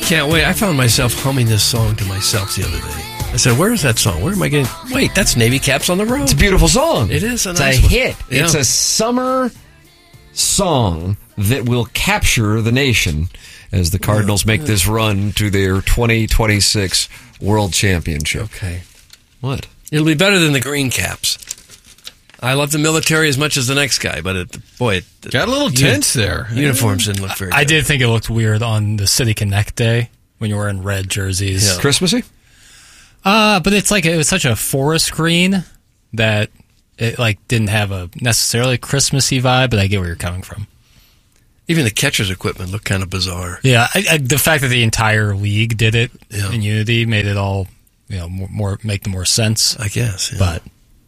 can't wait. I found myself humming this song to myself the other day. I said, where is that song? Where am I getting... Wait, that's Navy Caps on the Road. It's a beautiful song. It is It's nice a one. hit. Yeah. It's a summer song that will capture the nation as the Cardinals make this run to their 2026 World Championship. Okay. What? It'll be better than the Green Caps. I love the military as much as the next guy, but got a little tense there. Uniforms didn't look very good. I did think it looked weird on the City Connect day when you were in red jerseys. Yeah. Christmassy? But it's like it was such a forest green that it didn't have a necessarily Christmassy vibe, but I get where you're coming from. Even the catcher's equipment looked kind of bizarre. Yeah, the fact that the entire league did it Yeah. in unity made it all make more sense. I guess. Yeah. But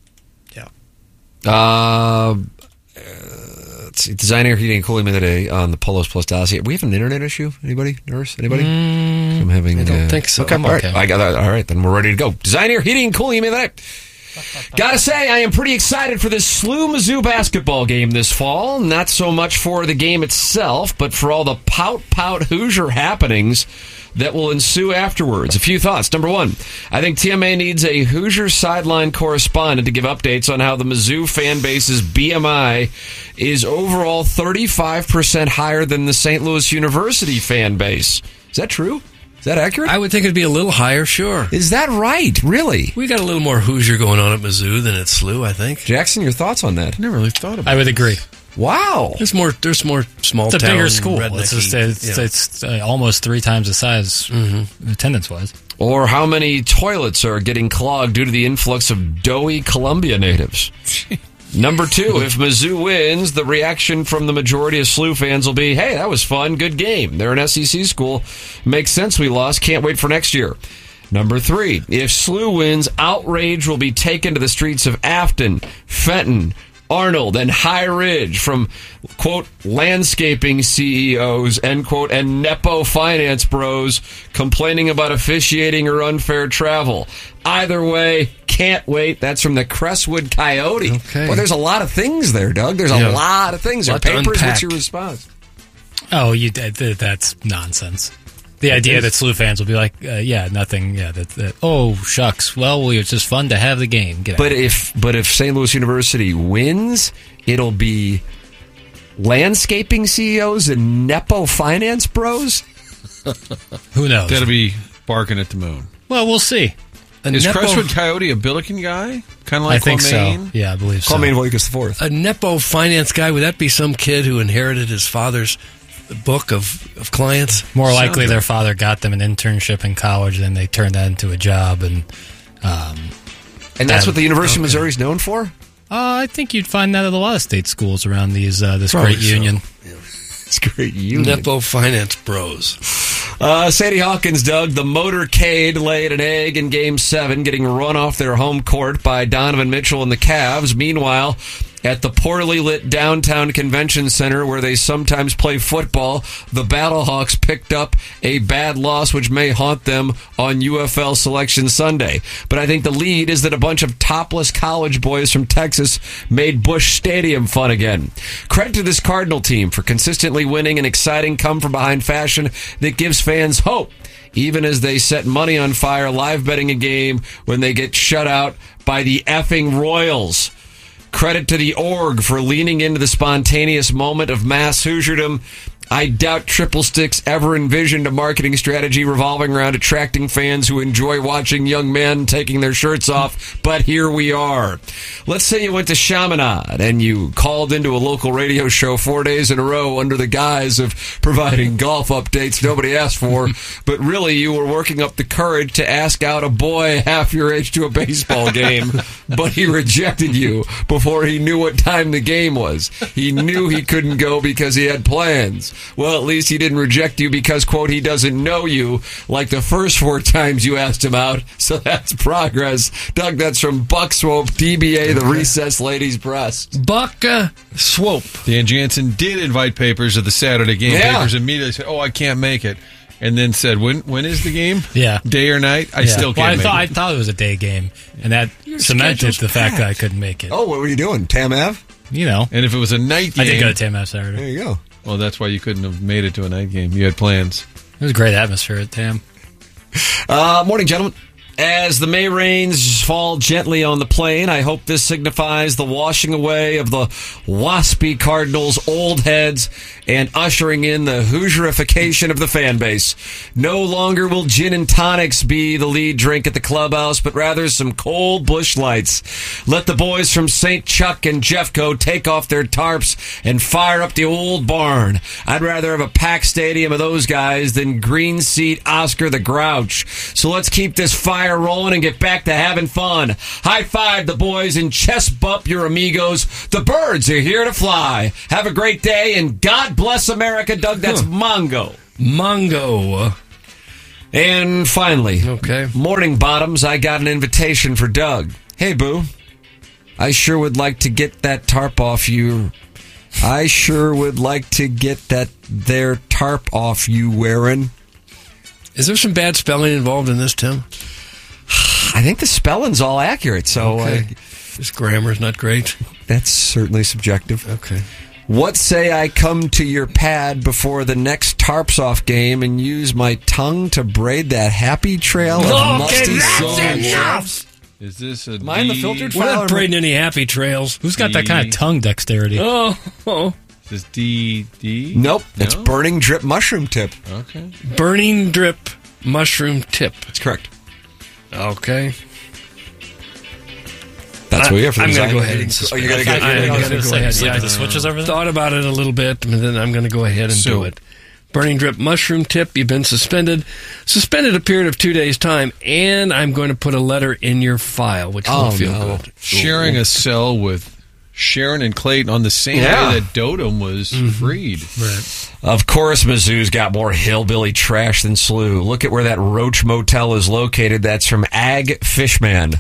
Let's see. Design, Air, Heating, and Cooling of the Day on the Polos Plus dossier. We have an internet issue? Anybody? Nurse? Anybody? I'm having. I don't think so. Okay. I'm All right. okay. I got that. All right. Then we're ready to go. Design, Air, Heating, and Cooling of the Day. Gotta say, I am pretty excited for this SLU Mizzou basketball game this fall. Not so much for the game itself, but for all the pout Hoosier happenings that will ensue afterwards. A few thoughts. Number one, I think TMA needs a Hoosier sideline correspondent to give updates on how the Mizzou fan base's BMI is overall 35% higher than the St. Louis University fan base. Is that true? Is that accurate? I would think it'd be a little higher, sure. Is that right? Really? We got a little more Hoosier going on at Mizzou than at SLU, I think. Jackson, your thoughts on that? I never really thought about it. I would agree. Wow. There's more small It's a town, bigger school. rednecky, It's almost 3 times the size attendance-wise. Or how many toilets are getting clogged due to the influx of doughy Columbia natives? Number two, if Mizzou wins, the reaction from the majority of SLU fans will be, hey, that was fun, good game. They're an SEC school. Makes sense we lost, can't wait for next year. Number three, if SLU wins, outrage will be taken to the streets of Afton, Fenton, Arnold, and High Ridge from, quote, landscaping CEOs, end quote, and Nepo finance bros complaining about officiating or unfair travel. Either way, can't wait. That's from the Crestwood Coyote. Okay. Well, there's a lot of things there, Doug. There's a lot of things. There Lot to papers. unpack. What's your response? Oh, that's nonsense. The idea that SLU fans will be like, nothing. Yeah, oh shucks. Well, it's just fun to have the game. Get out. But if St. Louis University wins, it'll be landscaping CEOs and Nepo finance bros. Who knows? That'll be barking at the moon. Well, we'll see. Is Crestwood Coyote a Billiken guy? Kind of like I think Clemaine? so. Yeah, I believe so. Clemaine Voikas IV. A Nepo finance guy, would that be some kid who inherited his father's book of clients? More likely, their father got them an internship in college, then they turned that into a job, and that's what the University of Missouri is known for? I think you'd find that at a lot of state schools around these this Probably great union. It's a great union. Nepo finance bros. Sadie Hawkins, Doug, the motorcade laid an egg in Game 7, getting run off their home court by Donovan Mitchell and the Cavs. Meanwhile, at the poorly lit downtown convention center where they sometimes play football, the Battlehawks picked up a bad loss which may haunt them on UFL Selection Sunday. But I think the lead is that a bunch of topless college boys from Texas made Busch Stadium fun again. Credit to this Cardinal team for consistently winning an exciting come-from-behind fashion that gives fans hope, even as they set money on fire live betting a game when they get shut out by the effing Royals. Credit to the org for leaning into the spontaneous moment of mass Hoosierdom. I doubt Triple Sticks ever envisioned a marketing strategy revolving around attracting fans who enjoy watching young men taking their shirts off, but here we are. Let's say you went to Chaminade and you called into a local radio show 4 days in a row under the guise of providing golf updates nobody asked for, but really you were working up the courage to ask out a boy half your age to a baseball game, but he rejected you before he knew what time the game was. He knew he couldn't go because he had plans. Well, at least he didn't reject you because, quote, he doesn't know you like the first 4 times you asked him out. So that's progress. Doug, that's from Buck Swope, DBA, the recessed lady's breast. Buck Swope. Dan Jansen did invite papers to the Saturday game. Yeah. Papers immediately said, I can't make it. And then said, when is the game? Yeah. Day or night? I still can't make it. I thought it was a day game, and that cemented the fact that I couldn't make it. Oh, what were you doing? Tam Ave? You know. And if it was a night game... I did go to Tam Ave Saturday. There you go. Well, that's why you couldn't have made it to a night game. You had plans. It was a great atmosphere at TAM. Morning, gentlemen. As the May rains fall gently on the plain, I hope this signifies the washing away of the waspy Cardinals' old heads and ushering in the Hoosierification of the fan base. No longer will gin and tonics be the lead drink at the clubhouse, but rather some cold Busch Lights. Let the boys from St. Chuck and Jeffco take off their tarps and fire up the old barn. I'd rather have a packed stadium of those guys than green seat Oscar the Grouch. So let's keep this fire rolling and get back to having fun. High five the boys and chest bump your amigos. The birds are here to fly. Have a great day and God bless America, Doug. That's Mongo. Mongo. And finally, Okay. Morning Bottoms, I got an invitation for Doug. Hey, Boo. I sure would like to get that tarp off you. I sure would like to get that there tarp off you wearing. Is there some bad spelling involved in this, Tim? I think the spelling's all accurate, so This grammar's not great. that's certainly subjective. Okay. What say I come to your pad before the next tarps off game and use my tongue to braid that happy trail of musty silk? Is this a Am I in the D? filtered We're file? not braiding any happy trails. Who's got that kind of tongue dexterity? Oh, Is this D? Nope, it's No? burning drip mushroom tip. Okay. burning drip mushroom tip. That's correct. Okay. That's what you have for the I'm going design. to go ahead and Oh, you're going to I- get I'm rid gonna of go ahead. Sleep Yeah, with the switches over there? Thought about it a little bit, and then I'm going to go ahead and do So- it. Burning drip mushroom tip, you've been suspended. Suspended a period of 2 days' time, and I'm going to put a letter in your file, which will feel good. Sharing a cell with Sharon and Clayton on the same Yeah. day that Dotem was freed. Right. Of course, Mizzou's got more hillbilly trash than SLU. Look at where that Roach Motel is located. That's from Ag Fishman.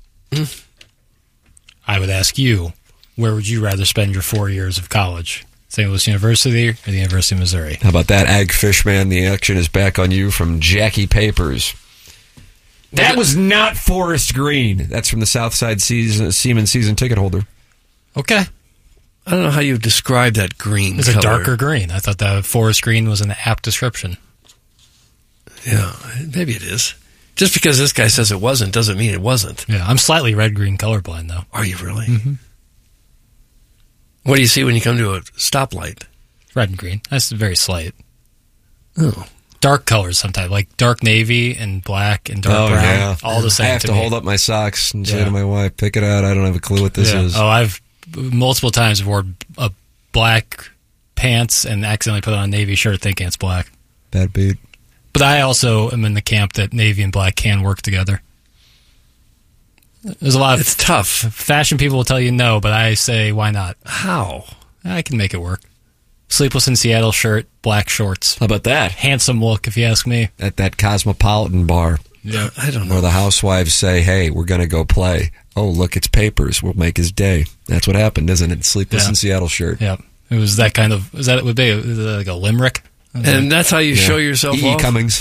I would ask you, where would you rather spend your 4 years of college? St. Louis University or the University of Missouri? How about that, Ag Fishman? The action is back on you from Jackie Papers. That was not Forest Green. That's from the Southside Seaman season ticket holder. Okay. I don't know how you describe that green It's color. a darker green. I thought the forest green was an apt description. Yeah, maybe it is. Just because this guy says it wasn't doesn't mean it wasn't. Yeah, I'm slightly red-green colorblind, though. Are you really? Mm-hmm. What do you see when you come to a stoplight? Red and green. That's very slight. Oh. Dark colors sometimes, like dark navy and black and dark brown. All the same I have to me. hold up my socks and say Yeah. to my wife, pick it out. I don't have a clue what this is. Oh, I've multiple times worn a black pants and accidentally put on a navy shirt thinking it's black. Bad beat. But I also am in the camp that navy and black can work together. There's a lot of It's tough. fashion people will tell you no, but I say why not? How? I can make it work. Sleepless in Seattle shirt, black shorts. How about that? Handsome look, if you ask me. At that Cosmopolitan bar Yeah. I don't where know. the housewives say, hey, we're going to go play. Oh, look, it's Papers. We'll make his day. That's what happened, isn't it? Sleepless Yeah. in Seattle shirt. Yeah. It was that kind of, is that it would be like a limerick? And that's how you show yourself E. off? Cummings.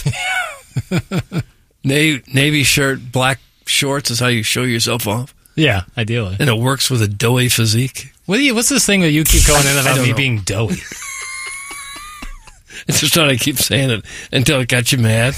Navy shirt, black shorts is how you show yourself off? Yeah, ideally. And it works with a doughy physique? What's this thing that you keep going in about don't me know. being doughy? It's just how I keep saying it until it got you mad.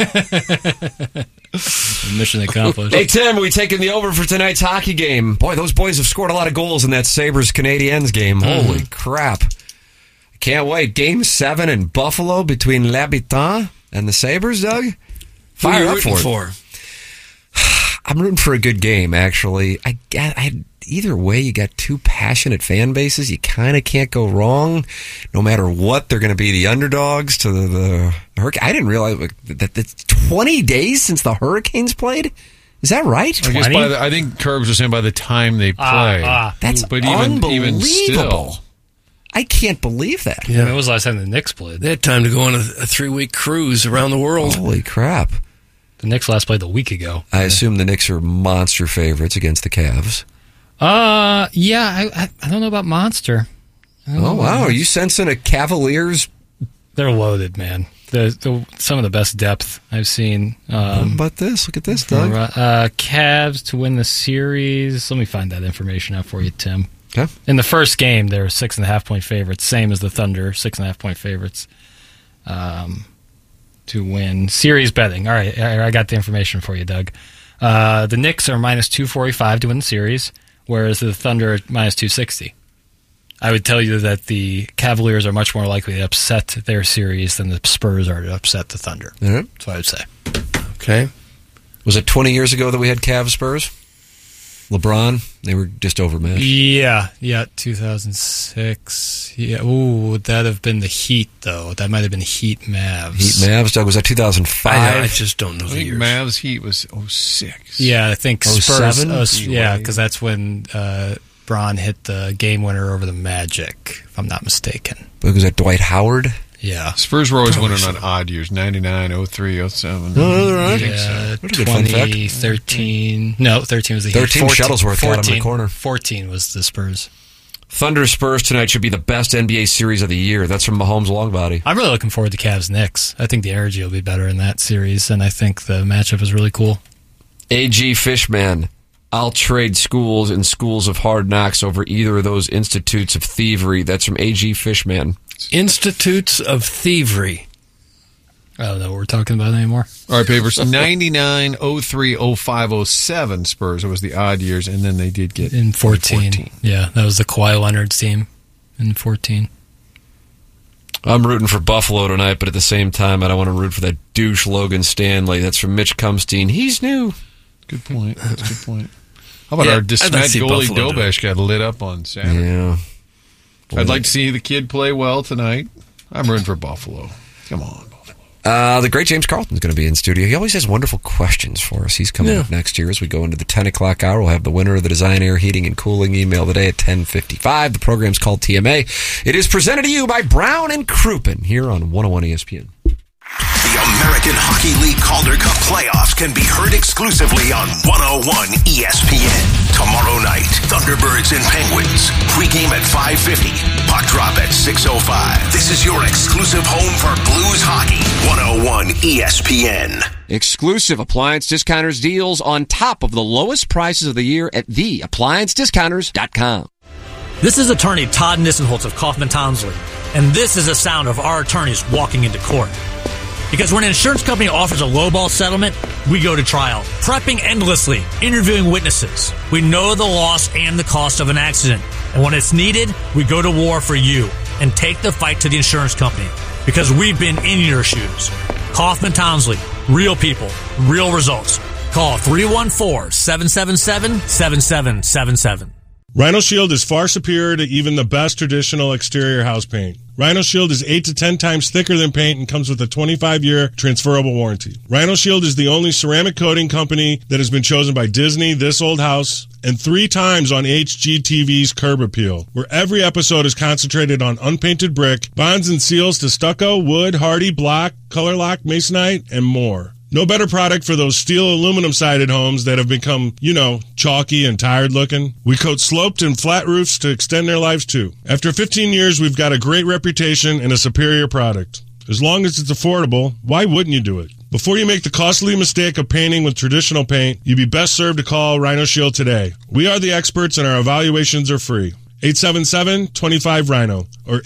Mission accomplished. Hey, Tim, we taking the over for tonight's hockey game. Boy, those boys have scored a lot of goals in that Sabres-Canadiens game. Holy crap. Can't wait. Game 7 in Buffalo between L'Habitant and the Sabres, Doug? Who Fire you up rooting for it. for? I'm rooting for a good game, actually. Either way, you got two passionate fan bases. You kind of can't go wrong. No matter what, they're going to be the underdogs to the Hurricane. I didn't realize that it's 20 days since the Hurricanes played. Is that right? I guess 20? I think Curbs was saying by the time they play. That's but unbelievable. even still. I can't believe that. When was the last time the Knicks played? They had time to go on a 3-week cruise around the world. Holy crap. The Knicks last played a week ago. I assume the Knicks are monster favorites against the Cavs. Yeah, I don't know about Monster. Oh, wow. Are you sensing a Cavaliers? They're loaded, man. Some of the best depth I've seen. How about this? Look at this, Doug. Cavs to win the series. Let me find that information out for you, Tim. Okay. In the first game, they were 6.5-point favorites, same as the Thunder, 6.5-point favorites. to win. Series betting. All right, I got the information for you, Doug. The Knicks are minus 245 to win the series, whereas the Thunder are minus 260. I would tell you that the Cavaliers are much more likely to upset their series than the Spurs are to upset the Thunder. Mm-hmm. That's what I would say. Okay. Was it 20 years ago that we had Cavs Spurs? LeBron, they were just overmatched. Yeah, 2006. Yeah, would that have been the Heat, though? That might have been Heat Mavs. Heat Mavs, Doug, was that 2005? I just don't know I the think years. Mavs Heat was 06. Yeah, I think Spurs. 07? Yeah, because that's when Bron hit the game winner over the Magic, if I'm not mistaken. Was that Dwight Howard? Yeah. Spurs were always winning on odd years, 99, 03, 07. Oh, right. Yeah, What a good fun fact. 2013. No, 13 was the Heat. 13 Shuttlesworth got him in the corner. 14 was the Spurs. Thunder Spurs tonight should be the best NBA series of the year. That's from Mahomes' long body. I'm really looking forward to Cavs Knicks. I think the energy will be better in that series, and I think the matchup is really cool. A.G. Fishman, I'll trade schools and schools of hard knocks over either of those institutes of thievery. That's from A.G. Fishman. Institutes of Thievery. I don't know what we're talking about anymore. All right, Papers. 99, 03, 05, 07 Spurs. It was the odd years, and then they did get In 14. Yeah, that was the Kawhi Leonard's team in 14. I'm rooting for Buffalo tonight, but at the same time, I don't want to root for that douche Logan Stanley. That's from Mitch Cumstein. He's new. Good point. That's a good point. How about Yeah, our I'd like to DeSmet see goalie Buffalo do Dobesh got lit up on Saturday? Yeah. I'd like to see the kid play well tonight. I'm rooting for Buffalo. Come on, Buffalo. The great James Carlton's going to be in studio. He always has wonderful questions for us. He's coming up next year as we go into the 10 o'clock hour. We'll have the winner of the Design Air Heating and Cooling email today at 10:55. The program's called TMA. It is presented to you by Brown and Crouppen here on 101 ESPN. The American Hockey League Calder Cup playoffs can be heard exclusively on 101 ESPN. Tomorrow night, Thunderbirds and Penguins. Pre-game at 5:50. Puck drop at 6:05. This is your exclusive home for Blues hockey. 101 ESPN. Exclusive appliance discounters deals on top of the lowest prices of the year at theappliancediscounters.com. This is attorney Todd Nissenholtz of Kaufman Townsley, and this is the sound of our attorneys walking into court. Because when an insurance company offers a lowball settlement, we go to trial, prepping endlessly, interviewing witnesses. We know the loss and the cost of an accident. And when it's needed, we go to war for you and take the fight to the insurance company. Because we've been in your shoes. Kaufman Townsley, real people, real results. Call 314-777-7777. Rhino Shield is far superior to even the best traditional exterior house paint. Rhino Shield is 8 to 10 times thicker than paint and comes with a 25-year transferable warranty. Rhino Shield is the only ceramic coating company that has been chosen by Disney, This Old House, and 3 times on HGTV's Curb Appeal, where every episode is concentrated on unpainted brick, bonds and seals to stucco, wood, hardy, block, color lock, masonite, and more. No better product for those steel aluminum-sided homes that have become, chalky and tired looking. We coat sloped and flat roofs to extend their lives too. After 15 years, we've got a great reputation and a superior product. As long as it's affordable, why wouldn't you do it? Before you make the costly mistake of painting with traditional paint, you'd be best served to call Rhino Shield today. We are the experts and our evaluations are free. 877-25-RHINO or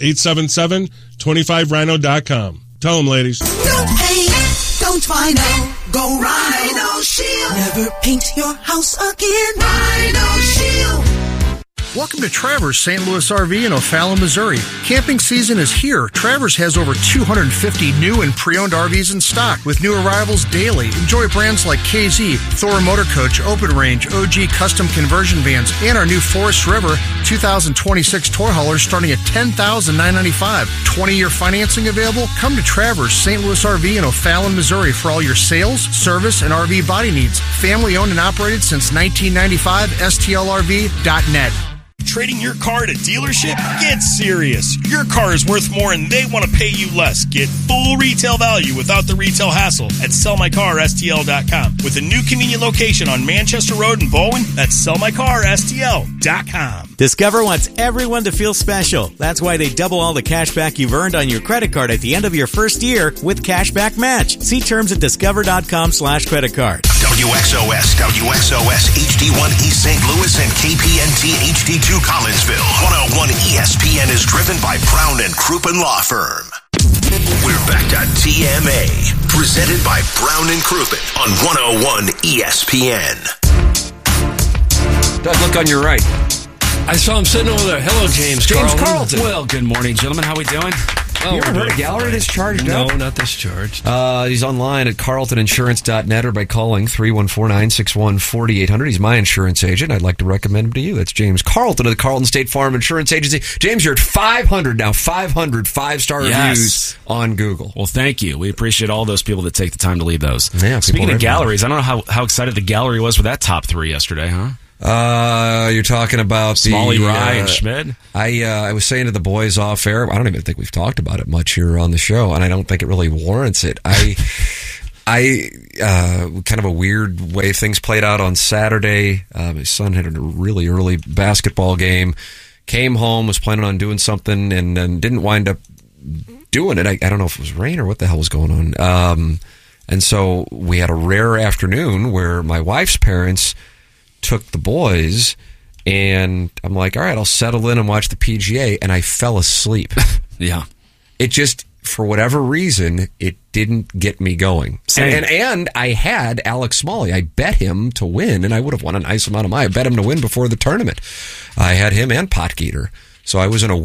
877-25rhino.com. Tell them, ladies. No pain, don't Rhino. Go Rhino Shield. Never paint your house again. Rhino Shield. Welcome to Travers St. Louis RV in O'Fallon, Missouri. Camping season is here. Travers has over 250 new and pre-owned RVs in stock with new arrivals daily. Enjoy brands like KZ, Thor Motor Coach, Open Range, OG Custom Conversion Vans, and our new Forest River 2026 toy haulers starting at $10,995. 20-year financing available? Come to Travers St. Louis RV in O'Fallon, Missouri for all your sales, service, and RV body needs. Family owned and operated since 1995. STLRV.net. Trading your car at a dealership? Get serious. Your car is worth more and they want to pay you less. Get full retail value without the retail hassle at sellmycarstl.com. With a new convenient location on Manchester Road in Bowen, that's sellmycarstl.com. Discover wants everyone to feel special. That's why they double all the cash back you've earned on your credit card at the end of your first year with Cashback Match. See terms at discover.com/creditcard. WXOS, WXOS HD1 East St. Louis and KPNT HD2 Collinsville. 101 ESPN is driven by Brown and Crouppen Law Firm. We're back to TMA, Presented by Brown and Crouppen on 101 ESPN. Doug, look on your right. I saw him sitting over there. Hello, James Carlton. Well, good morning, gentlemen. How we doing? You ever heard of Gallery discharged? No, not discharged. He's online at carltoninsurance.net or by calling 314-961-4800. He's my insurance agent. I'd like to recommend him to you. That's James Carlton of the Carlton State Farm Insurance Agency. James, you're at 500 now. 500 five-star reviews on Google. Well, thank you. We appreciate all those people that take the time to leave those. Yeah, speaking of galleries, I don't know how excited the gallery was with that top 3 yesterday, huh? You're talking about Smalley, Rye, and Schmid? I was saying to the boys off air, I don't even think we've talked about it much here on the show, and I don't think it really warrants it. I kind of a weird way things played out on Saturday. My son had a really early basketball game, came home, was planning on doing something, and then didn't wind up doing it. I don't know if it was rain or what the hell was going on. And so we had a rare afternoon where my wife's parents took the boys, and I'm like, all right, I'll settle in and watch the PGA, and I fell asleep. Yeah. It just, for whatever reason, it didn't get me going. And I had Alex Smalley. I bet him to win, and I would have won a nice amount of money. I bet him to win before the tournament. I had him and Potgieter. So I was in a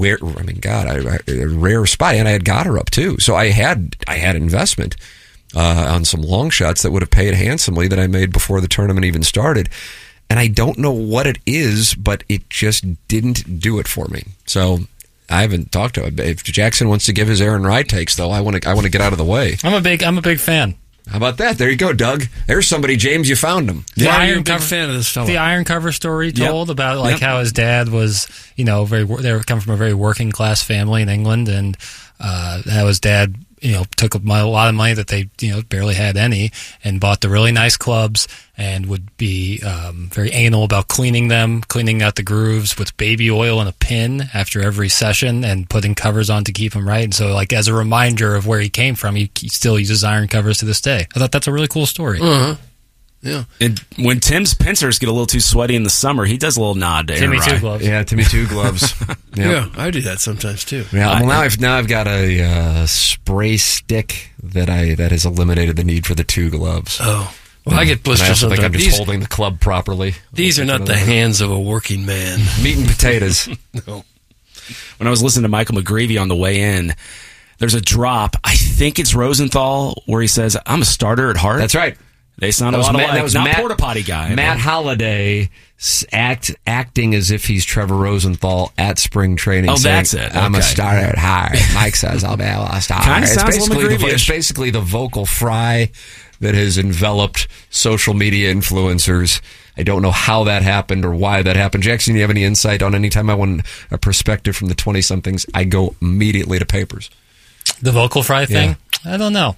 rare spot, and I had Goddard up too. So I had investment on some long shots that would have paid handsomely that I made before the tournament even started. And I don't know what it is, but it just didn't do it for me. So I haven't talked to him. If Jackson wants to give his Aaron Rye takes, though, I want to get out of the way. I'm a big fan. How about that? There you go, Doug. There's somebody, James. You found him. Yeah, you're a big fan of this fellow. The iron cover story told about how his dad was, they come from a very working class family in England, and how his dad, took a lot of money that they, barely had any, and bought the really nice clubs, and would be very anal about cleaning out the grooves with baby oil and a pin after every session, and putting covers on to keep them right. And so, as a reminder of where he came from, he still uses iron covers to this day. I thought that's a really cool story. Uh-huh. Yeah. And when Tim's pincers get a little too sweaty in the summer, he does a little nod to Aaron Rye. Timmy Two Gloves. Yeah, Timmy Two Gloves. Yeah, I do that sometimes too. Yeah, well, now I've got a spray stick that has eliminated the need for the two gloves. Oh, well, I get blisters. I also sometimes. think I'm just holding the club properly. These are not the hands of a working man. Meat and potatoes. No. When I was listening to Michael McGreevy on the way in, there's a drop. I think it's Rosenthal where he says, "I'm a starter at heart." That's right. They sound a lot alike. That was not Porta Potty guy. Matt Holliday acting as if he's Trevor Rosenthal at spring training. Oh, saying, that's it. I'm a starter at heart. Mike says I'll be a starter. Kind of sounds It's basically the vocal fry that has enveloped social media influencers. I don't know how that happened or why that happened. Jackson, you have any insight on any time I want a perspective from the 20-somethings? I go immediately to papers. The vocal fry thing? Yeah. I don't know.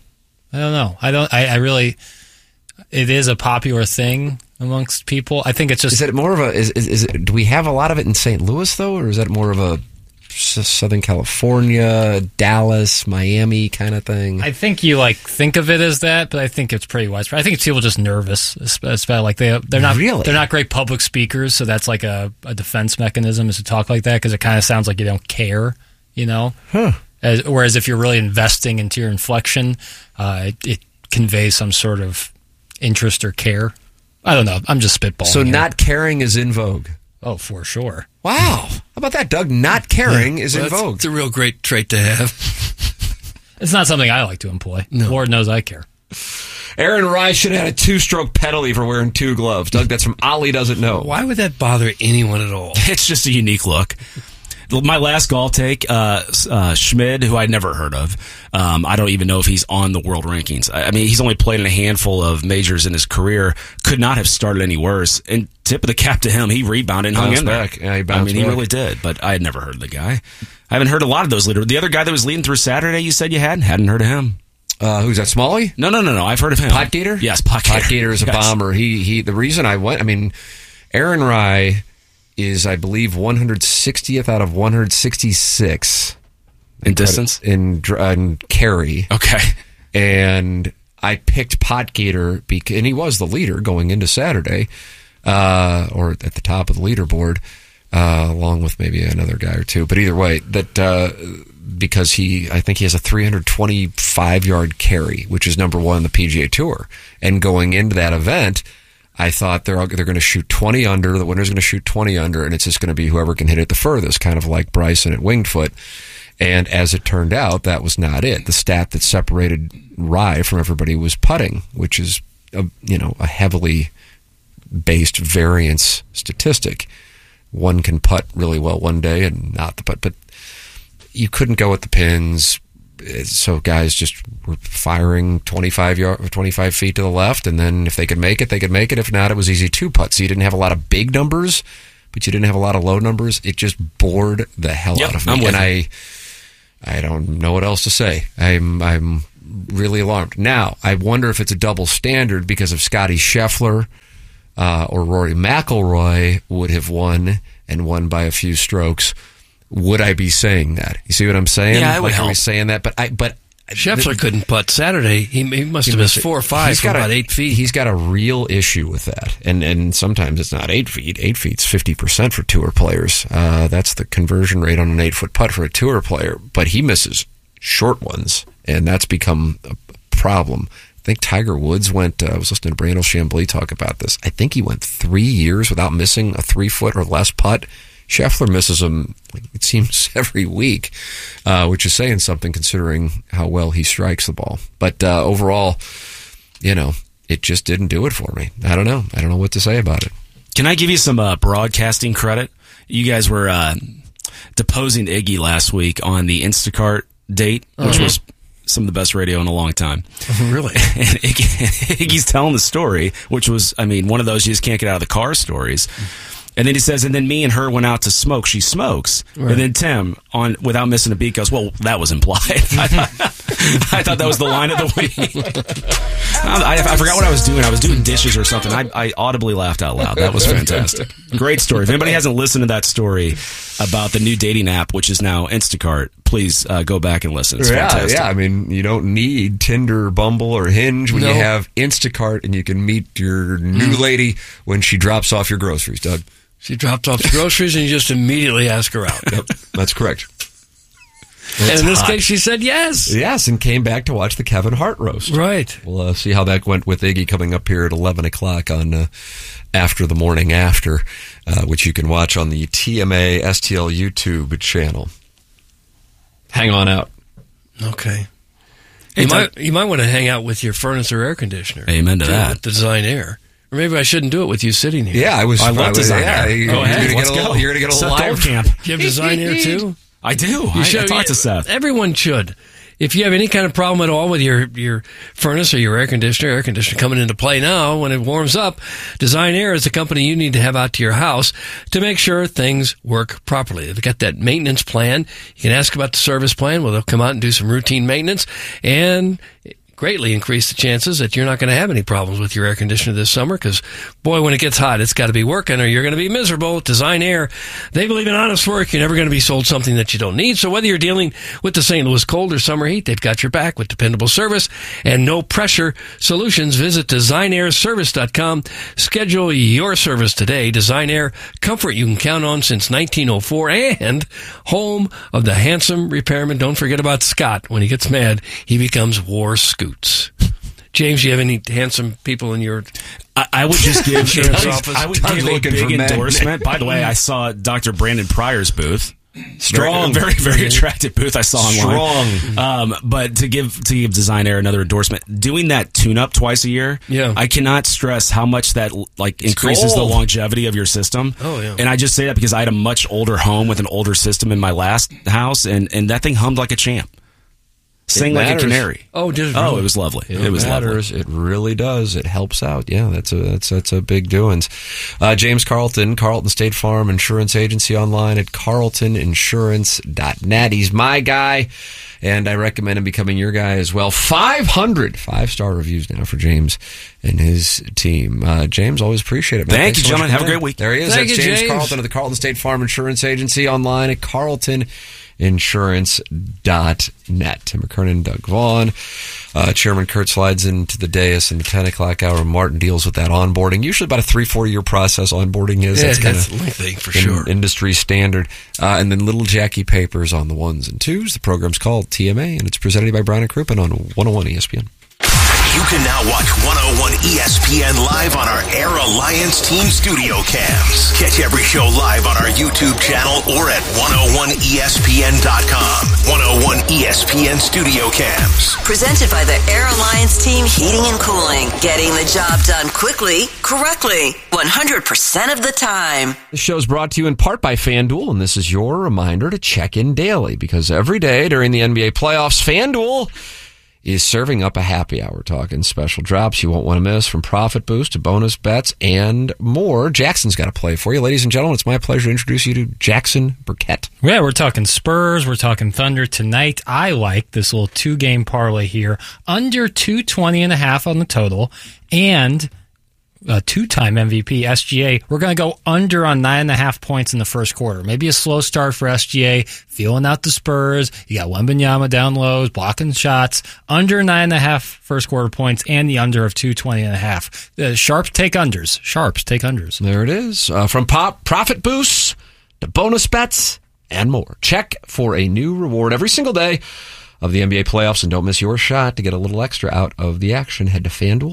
I really... It is a popular thing amongst people. I think it's just... Is it more of a... Is it? Do we have a lot of it in St. Louis, though? Or is that more of a Southern California, Dallas, Miami kind of thing? I think you think of it as that, but I think it's pretty widespread. I think it's people just nervous. It's about they're not great public speakers, so that's like a defense mechanism is to talk like that because it kind of sounds like you don't care, Huh. Whereas if you're really investing into your inflection, it conveys some sort of interest or care. I don't know. I'm just spitballing. So here. not caring is in vogue. Oh, for sure. Wow. How about that, Doug? Not caring is in vogue. It's a real great trait to have. It's not something I like to employ. No. Lord knows I care. Aaron Rye should have had a 2-stroke penalty for wearing 2 gloves. Doug, that's from Ollie Doesn't Know. Why would that bother anyone at all? It's just a unique look. My last golf take, Schmid, who I'd never heard of. I don't even know if he's on the world rankings. I mean, he's only played in a handful of majors in his career. Could not have started any worse. And tip of the cap to him, he rebounded and hung in there. Yeah, he bounced back. He really did. But I had never heard of the guy. I haven't heard a lot of those leaders. The other guy that was leading through Saturday, you said you hadn't heard of him. Who's that? Smalley? No. I've heard of him. Potgieter? Yes, Potgieter. Potgieter is a bomber. The reason I went, Aaron Rye is, I believe, 160th out of 166 in distance in carry. Okay, and I picked Potgieter and he was the leader going into Saturday, or at the top of the leaderboard, along with maybe another guy or two. But either way, that because I think he has a 325-yard carry, which is number one on the PGA Tour. And going into that event, I thought they're going to shoot 20 under. The winner's going to shoot 20 under, and it's just going to be whoever can hit it the furthest, kind of like Bryson at Winged Foot. And as it turned out, that was not it. The stat that separated Rai from everybody was putting, which is a heavily based variance statistic. One can putt really well one day and not the putt, but you couldn't go with the pins. So guys just were firing 25 feet to the left, and then if they could make it, they could make it. If not, it was easy two putts. So you didn't have a lot of big numbers, but you didn't have a lot of low numbers. It just bored the hell out of me, and I don't know what else to say. I'm really alarmed. Now, I wonder if it's a double standard because if Scotty Scheffler or Rory McIlroy would have won and won by a few strokes. Would I be saying that? You see what I'm saying? Yeah, I would Are we saying that? But Scheffler couldn't putt Saturday. He must have missed 4 or 5 from about 8 feet. He's got a real issue with that. And sometimes it's not 8 feet. 8 feet's 50% for tour players. That's the conversion rate on an 8-foot putt for a tour player. But he misses short ones, and that's become a problem. I think Tiger Woods went, I was listening to Brandel Chambly talk about this. I think he went 3 years without missing a 3-foot or less putt. Scheffler misses them, it seems, every week, which is saying something considering how well he strikes the ball. But overall, it just didn't do it for me. I don't know. I don't know what to say about it. Can I give you some broadcasting credit? You guys were deposing Iggy last week on the Instacart date, which was some of the best radio in a long time. Really? And Iggy's telling the story, which was, one of those you just can't get out of the car stories. And then he says, and then me and her went out to smoke. She smokes. Right. And then Tim, without missing a beat, goes, well, that was implied. I thought that was the line of the week. I forgot what I was doing. I was doing dishes or something. I audibly laughed out loud. That was fantastic. Great story. If anybody hasn't listened to that story about the new dating app, which is now Instacart, please go back and listen. It's fantastic. Yeah. You don't need Tinder, Bumble, or Hinge when you have Instacart and you can meet your new lady when she drops off your groceries, Doug. She dropped off the groceries and you just immediately ask her out. Yep, that's correct. And in this case, she said yes. Yes, and came back to watch the Kevin Hart roast. Right. We'll see how that went with Iggy coming up here at 11 o'clock on After the Morning After, which you can watch on the TMA STL YouTube channel. Hang on out. Okay. You might want to hang out with your furnace or air conditioner. Amen to that. With the Design Air. Or maybe I shouldn't do it with you sitting here. Yeah, I love Design Air. Go ahead. You're going to get a little live camp. You have Design Air too? I do. I talked to Seth. Everyone should. If you have any kind of problem at all with your furnace or your air conditioner coming into play now when it warms up, Design Air is the company you need to have out to your house to make sure things work properly. They've got that maintenance plan. You can ask about the service plan. Well, they'll come out and do some routine maintenance and greatly increase the chances that you're not going to have any problems with your air conditioner this summer because, boy, when it gets hot, it's got to be working or you're going to be miserable. Design Air, they believe in honest work. You're never going to be sold something that you don't need. So whether you're dealing with the St. Louis cold or summer heat, they've got your back with dependable service and no-pressure solutions. Visit DesignAirService.com. Schedule your service today. Design Air, comfort you can count on since 1904 and home of the handsome repairman. Don't forget about Scott. When he gets mad, he becomes War Scoot. James, you have any handsome people in your I would just give insurance office? I would give a big endorsement. By the way, I saw Dr. Brandon Pryor's booth. Strong, very, very attractive booth I saw online. Strong. But to give Design Air another endorsement, doing that tune-up twice a year, I cannot stress how much that increases the longevity of your system. Oh yeah. And I just say that because I had a much older home with an older system in my last house, and that thing hummed like a champ. Sing like a canary. Oh, did it? Really? Oh, it was lovely. It was matters. Lovely. It really does. It helps out. Yeah, that's a big doings. James Carlton State Farm Insurance Agency online at carltoninsurance.net. He's my guy, and I recommend him becoming your guy as well. 500 5-star reviews now for James and his team. James, always appreciate it, man. Thank you, gentlemen. Have a great week. There he is. Thank That's you, James James Carlton of the Carlton State Farm Insurance Agency online at carltoninsurance.net. Insurance.net. Tim McKernan, Doug Vaughn. Chairman Kurt slides into the dais in the 10 o'clock hour. Martin deals with that onboarding. Usually about a 3-4 year process onboarding is. Yeah, that's lengthy for sure. Industry standard. And then little Jackie Papers on the ones and twos. The program's called TMA, and it's presented by Brown and Crouppen on 101 ESPN. You can now watch 101 ESPN live on our Air Alliance Team studio cams. Catch every show live on our YouTube channel or at 101ESPN.com. 101 ESPN studio cams. Presented by the Air Alliance Team Heating and Cooling. Getting the job done quickly, correctly, 100% of the time. This show's brought to you in part by FanDuel, and this is your reminder to check in daily, because every day during the NBA playoffs, FanDuel is serving up a happy hour, talking special drops you won't want to miss, from profit boost to bonus bets and more. Jackson's got a play for you. Ladies and gentlemen, it's my pleasure to introduce you to Jackson Burkett. Yeah, we're talking Spurs, we're talking Thunder tonight. I like this little 2-game parlay here, under 220.5 on the total, and a 2-time MVP, SGA. We're going to go under on 9.5 points in the first quarter. Maybe a slow start for SGA, feeling out the Spurs. You got Wembanyama down lows, blocking shots. Under 9.5 first quarter points, and the under of 220.5. Sharps take unders. Sharps take unders. There it is. From profit boosts to bonus bets and more. Check for a new reward every single day of the NBA playoffs, and don't miss your shot to get a little extra out of the action. Head to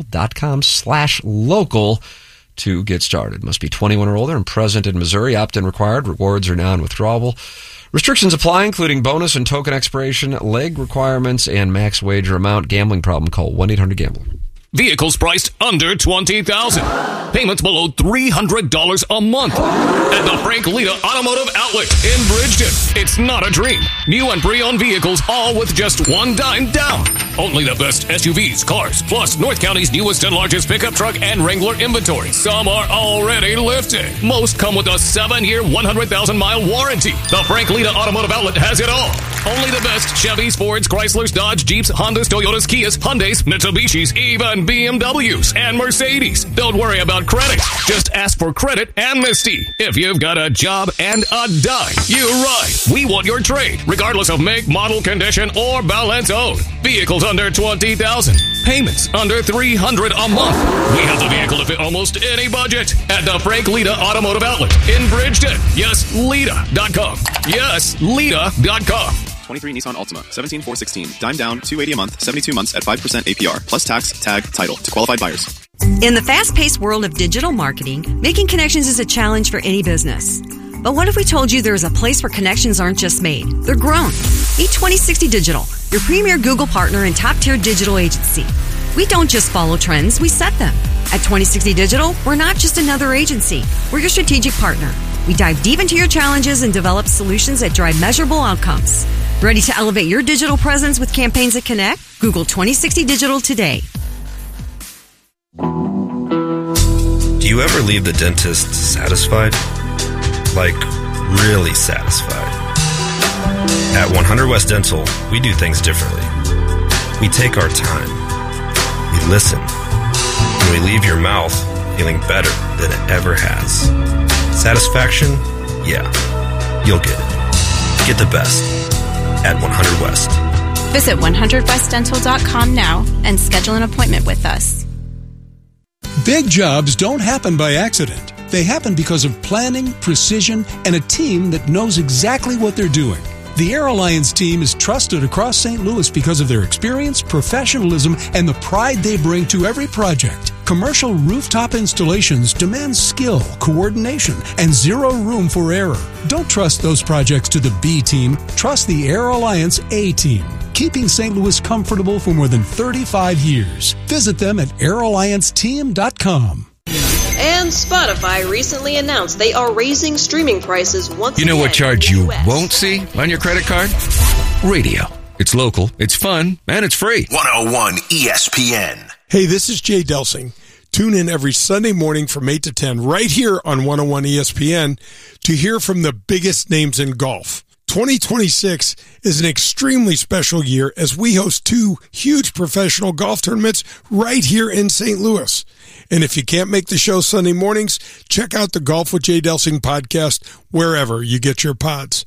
FanDuel.com/local to get started. Must be 21 or older and present in Missouri. Opt-in required. Rewards are non-withdrawable. Restrictions apply, including bonus and token expiration, leg requirements, and max wager amount. Gambling problem? Call 1-800-GAMBLER. Vehicles priced under $20,000. Payments below $300 a month. At the Frank Lita Automotive Outlet in Bridgeton. It's not a dream. New and pre-owned vehicles, all with just $1 down. Only the best SUVs, cars, plus North County's newest and largest pickup truck and Wrangler inventory. Some are already lifted. Most come with a 7-year, 100,000-mile warranty. The Frank Lita Automotive Outlet has it all. Only the best Chevys, Fords, Chryslers, Dodge, Jeeps, Hondas, Toyotas, Kias, Hyundais, Mitsubishis, even BMWs and Mercedes. Don't worry about credit. Just ask for credit amnesty. If you've got a job and a dime, you're right. We want your trade, regardless of make, model, condition, or balance owed. Vehicles under $20,000. Payments under $300 a month. We have the vehicle to fit almost any budget at the Frank Lita Automotive Outlet in Bridgeton. Yes, Lita.com. Yes, Lita.com. 23 Nissan Altima, 17,416. Dime down, $280 a month, 72 months at 5% APR, plus tax, tag, title to qualified buyers. In the fast-paced world of digital marketing, making connections is a challenge for any business. But what if we told you there is a place where connections aren't just made, they're grown? Meet 2060 Digital, your premier Google partner and top-tier digital agency. We don't just follow trends, we set them. At 2060 Digital, we're not just another agency, we're your strategic partner. We dive deep into your challenges and develop solutions that drive measurable outcomes. Ready to elevate your digital presence with campaigns that connect? Google 2060 Digital today. Do you ever leave the dentist satisfied? Like, really satisfied? At 100 West Dental, we do things differently. We take our time. We listen. And we leave your mouth feeling better than it ever has. Satisfaction? Yeah. You'll get it. Get the best at 100 West. Visit 100westdental.com now and schedule an appointment with us. Big jobs don't happen by accident. They happen because of planning, precision, and a team that knows exactly what they're doing. The Air Alliance team is trusted across St. Louis because of their experience, professionalism, and the pride they bring to every project. Commercial rooftop installations demand skill, coordination, and zero room for error. Don't trust those projects to the B team. Trust the Air Alliance A team, keeping St. Louis comfortable for more than 35 years. Visit them at airallianceteam.com. And Spotify recently announced they are raising streaming prices once again. You know what charge you won't see on your credit card? Radio. It's local, it's fun, and it's free. 101 ESPN. Hey, this is Jay Delsing. Tune in every Sunday morning from 8 to 10 right here on 101 ESPN to hear from the biggest names in golf. 2026 is an extremely special year as we host 2 huge professional golf tournaments right here in St. Louis. And if you can't make the show Sunday mornings, check out the Golf with Jay Delsing podcast wherever you get your pods.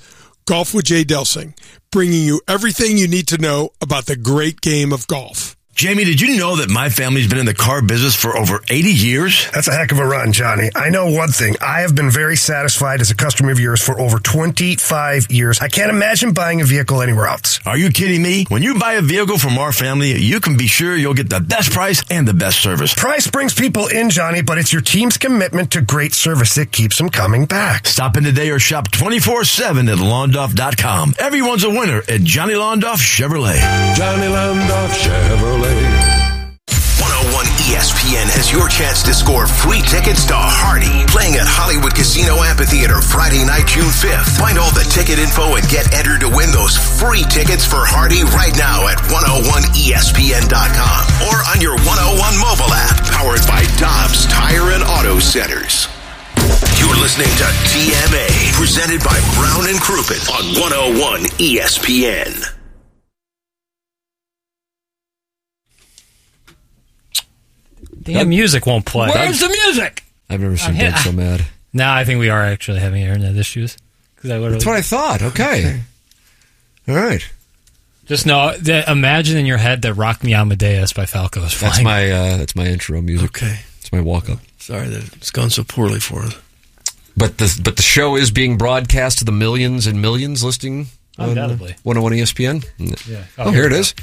Golf with Jay Delsing, bringing you everything you need to know about the great game of golf. Jamie, did you know that my family's been in the car business for over 80 years? That's a heck of a run, Johnny. I know one thing. I have been very satisfied as a customer of yours for over 25 years. I can't imagine buying a vehicle anywhere else. Are you kidding me? When you buy a vehicle from our family, you can be sure you'll get the best price and the best service. Price brings people in, Johnny, but it's your team's commitment to great service that keeps them coming back. Stop in today or shop 24/7 at Londoff.com. Everyone's a winner at Johnny Londoff Chevrolet. Johnny Londoff Chevrolet. 101 ESPN has your chance to score free tickets to Hardy, playing at Hollywood Casino Amphitheater Friday night, June 5th. Find all the ticket info and get entered to win those free tickets for Hardy right now at 101ESPN.com or on your 101 mobile app, powered by Dobbs Tire and Auto Centers. You're listening to TMA, presented by Brown and Crouppen on 101 ESPN. Damn, music won't play. Where's the music? I've never seen Doug so mad. No, I think we are actually having internet issues. That's what I thought. Okay. All right. Just know, imagine in your head that "Rock Me Amadeus" by Falco is flying. That's my intro music. Okay. It's my walk up. Sorry that it's gone so poorly for us. But the show is being broadcast to the millions and millions listening on Undoubtedly. 101 ESPN. Yeah. Oh, here it is.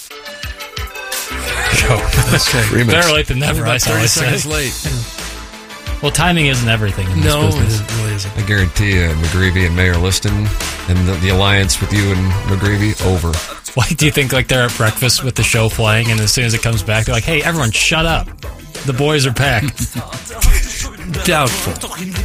Okay. Better late than never. About 30 seconds say. late. Well, timing isn't everything in this business. It really isn't. I guarantee you, McGreevy and Mayor Liston and the alliance with you and McGreevy, over. Why do you think they're at breakfast with the show playing, and as soon as it comes back, they're like, "Hey, everyone, shut up! The boys are packed." Doubtful.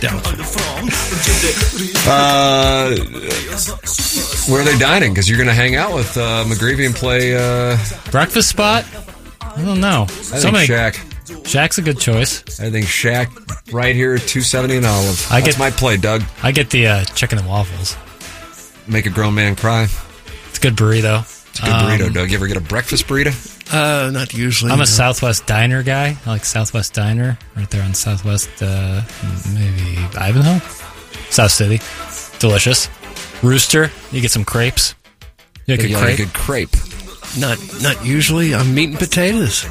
Where are they dining? Because you're going to hang out with McGreevy and play breakfast spot. I don't know. I think Shack. Shack's a good choice. I think Shack right here at $2.70 an olive. That's my play, Doug. I get the chicken and waffles. Make a grown man cry. It's a good burrito. It's a good burrito, Doug. You ever get a breakfast burrito? Not usually. I'm a Southwest Diner guy. I like Southwest Diner right there on Southwest, maybe Ivanhoe? South City. Delicious. Rooster, you get some crepes. You like a good crepe. Not usually. I'm meat and potatoes.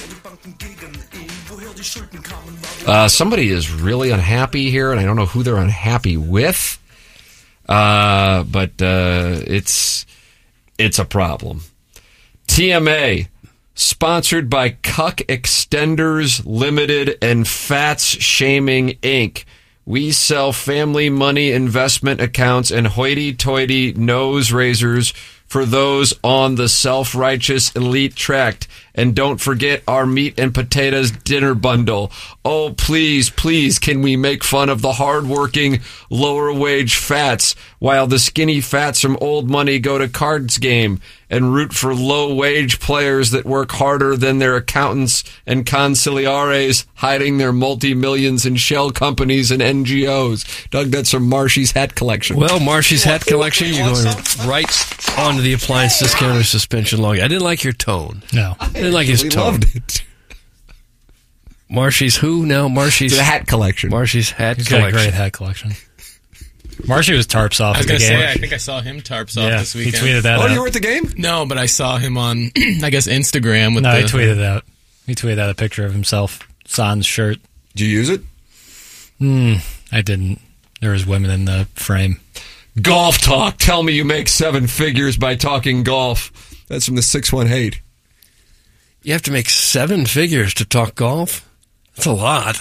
Somebody is really unhappy here, and I don't know who they're unhappy with. But it's a problem. TMA, sponsored by Cuck Extenders Limited and Fats Shaming Inc. We sell family money investment accounts and hoity-toity nose razors for those on the self-righteous elite tract. And don't forget our meat and potatoes dinner bundle. Oh, please, please, can we make fun of the hard-working, lower-wage fats while the skinny fats from old money go to cards game and root for low-wage players that work harder than their accountants and consigliares hiding their multi-millions in shell companies and NGOs. Doug, that's from Marshy's Hat Collection. Well, Marshy's Hat Collection, you're going right onto the appliance discounter suspension log. I didn't like your tone. No. I didn't like his tone. Loved it. Marshy's who now? Marshy's the Hat Collection. Marshy's Hat He's Collection. got a great hat collection. Marshy was tarps off at the game. I think I saw him tarps off this weekend. He tweeted that out. Oh, you were at the game? No, but I saw him on, I guess, Instagram. He tweeted out. He tweeted out a picture of himself, sans shirt. Did you use it? I didn't. There was women in the frame. Golf talk. Tell me you make 7 figures by talking golf. That's from the 618. You have to make 7 figures to talk golf? That's a lot.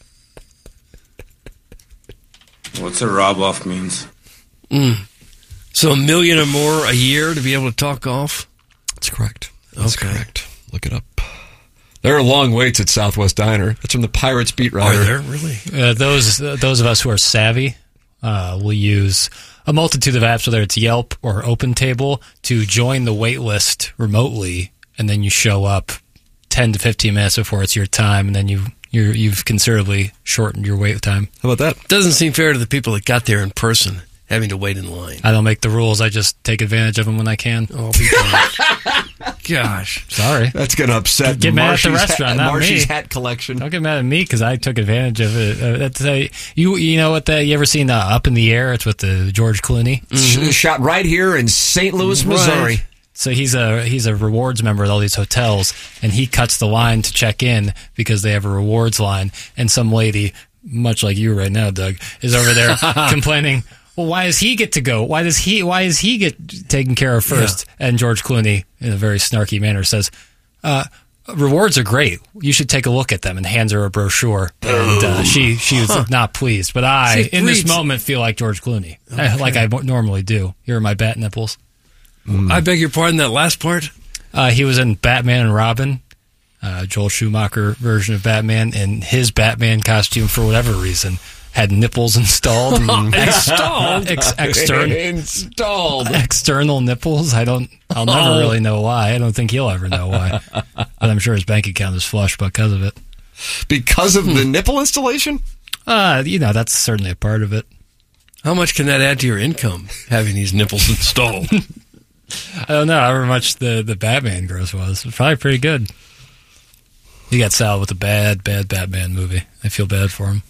What's a rob-off means? So $1 million or more a year to be able to talk golf? That's correct. That's correct. Look it up. There are long waits at Southwest Diner. That's from the Pirates beat writer. Are there really? Those of us who are savvy will use a multitude of apps, whether it's Yelp or OpenTable, to join the wait list remotely, and then you show up 10 to 15 minutes before it's your time, and then you've considerably shortened your wait time. How about that? Doesn't seem fair to the people that got there in person, having to wait in line. I don't make the rules. I just take advantage of them when I can. Oh, gosh. Sorry. That's going to upset Get mad at the restaurant, not Marshy's me. hat collection. Don't get mad at me because I took advantage of it. That's you know what? You ever seen Up in the Air? It's with the George Clooney. Shot right here in St. Louis, Missouri. Right. So he's a rewards member at all these hotels, and he cuts the line to check in because they have a rewards line. And some lady, much like you right now, Doug, is over there complaining. Well, why does he get to go? Why does he get taken care of first? Yeah. And George Clooney, in a very snarky manner, says, rewards are great. You should take a look at them, and hands her a brochure. And she was not pleased. But I, in this moment, feel like George Clooney, like I normally do. Here are my bat nipples. I beg your pardon, that last part? He was in Batman and Robin, Joel Schumacher version of Batman, and his Batman costume, for whatever reason, had nipples installed. Installed? Installed. External nipples. I'll never really know why. I don't think he'll ever know why. But I'm sure his bank account is flush because of it. Because of the nipple installation? That's certainly a part of it. How much can that add to your income, having these nipples installed? I don't know however much the Batman gross was. It was probably pretty good. He got saddled with a bad Batman movie. I feel bad for him.